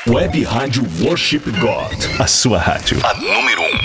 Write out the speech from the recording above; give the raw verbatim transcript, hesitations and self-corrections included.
Web Rádio Worship God. A sua rádio. A número um.